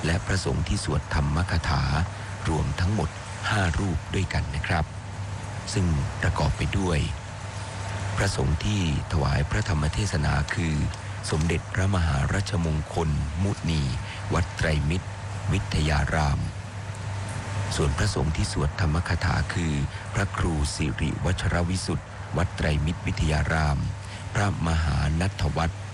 และพระสงฆ์ที่สวดธรรมคถารวมทั้งหมด5รูปด้วยกันนะครับซึ่งประกอบไปด้วยพระสงฆ์ที่ถวายพระธรรมเทศนาคือสมเด็จพระมหารัชมงคลมุนีวัดไตรมิตรวิทยารามส่วนพระสงฆ์ที่สวดธรรมคถาคือพระครูสิริวัชรวิสุทธิ์วัดไตรมิตรวิทยารามพระมหานัทวัฒน์